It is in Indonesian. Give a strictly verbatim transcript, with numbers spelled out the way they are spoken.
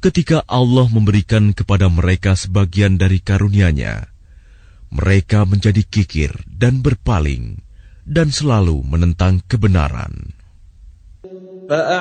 Ketika Allah memberikan kepada mereka sebagian dari karunia-Nya, mereka menjadi kikir dan berpaling, dan selalu menentang kebenaran.